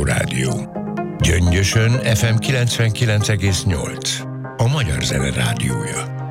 Rádió. Gyöngyösön FM 99,8. A Magyar Zene Rádiója.